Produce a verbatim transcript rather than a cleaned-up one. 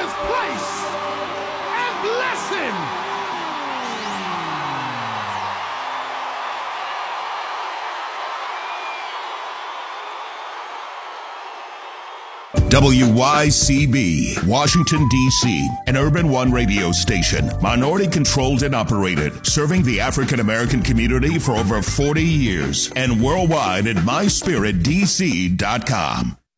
his place and bless him. W Y C B, Washington, D C, an Urban One radio station, minority-controlled and operated, serving the African-American community for over forty years, and worldwide at my spirit d c dot com.